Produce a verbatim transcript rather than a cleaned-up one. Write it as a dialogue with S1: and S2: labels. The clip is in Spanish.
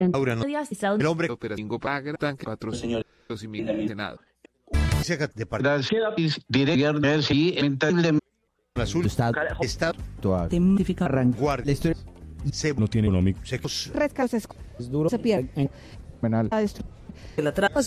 S1: Ahora no. El hombre
S2: Operativo paga tanque cuatro señores y Senado.
S1: se haga de parte
S3: Gracias, director, sí, de
S1: azul.
S4: Estado
S1: Está
S4: identificar
S1: guardia.
S4: la historia
S1: Se
S4: no tiene económico.
S1: se
S5: Rescate
S4: Es duro
S5: se pierde.
S4: en penal.
S5: A esto.
S6: La trama